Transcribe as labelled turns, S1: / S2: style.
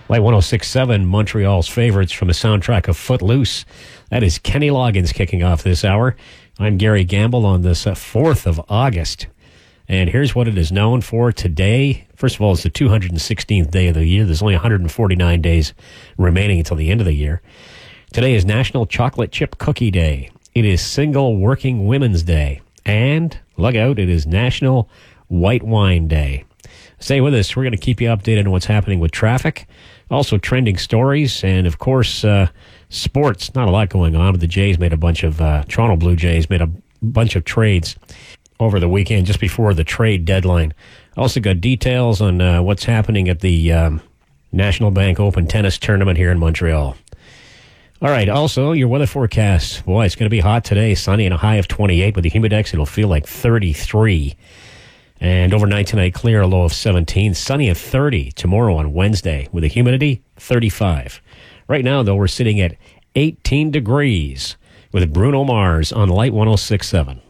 S1: Light 106.7, Montreal's favorites from the soundtrack of Footloose. That is Kenny Loggins kicking off this hour. I'm Gary Gamble on this 4th of August. And here's what it is known for today. First of all, it's the 216th day of the year. There's only 149 days remaining until the end of the year. Today is National Chocolate Chip Cookie Day. It is Single Working Women's Day. And, look out, it is National White Wine Day. Stay with us. We're going to keep you updated on what's happening with traffic. Also, trending stories. And, of course, sports. Not a lot going on, but the Jays made a bunch of, Toronto Blue Jays made a bunch of trades over the weekend just before the trade deadline. Also got details on what's happening at the National Bank Open Tennis Tournament here in Montreal. All right, also, your weather forecast. Boy, it's going to be hot today, sunny and a high of 28. With the humidex, it'll feel like 33. And overnight tonight, clear, a low of 17. Sunny at 30 tomorrow on Wednesday, with a humidity 35. Right now, though, we're sitting at 18 degrees with Bruno Mars on Light 106.7.